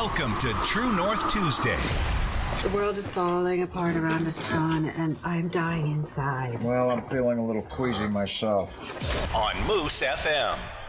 Welcome to True North Tuesday. The world is falling apart around us, John, and I'm dying inside. Well, I'm feeling a little queasy myself. On Moose FM.